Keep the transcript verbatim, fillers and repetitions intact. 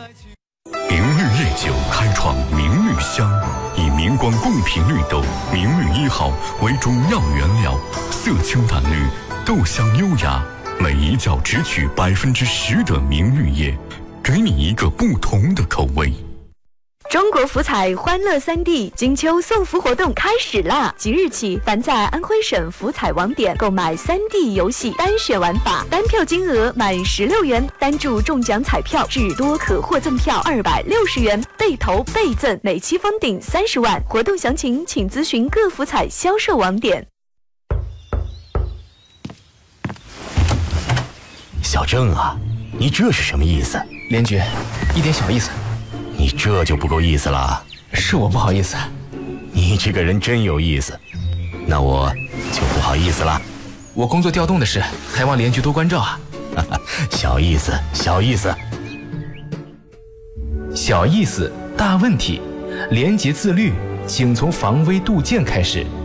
明日夜酒开创明绿香，以明光贡品绿豆明绿一号为主要原料，色清淡绿，豆香优雅，每一角只取百分之十的明绿叶，给你一个不同的口味。 中国福彩欢乐三 D 金秋送福活动开始啦！即日起，凡在安徽省福彩网点购买三 D 游戏单选玩法，单票金额满十六元，单注中奖彩票至多可获赠票二百六十元，倍投倍赠，每期封顶三十万。活动详情请咨询各福彩销售网点。 小郑啊，你这是什么意思？ 连局，一点小意思。 你这就不够意思了。 是我不好意思。 你这个人真有意思，那我就不好意思了。 我工作调动的事，还望连局多关照啊。 小意思，小意思， 小意思，大问题。廉洁自律，请从防微杜渐开始。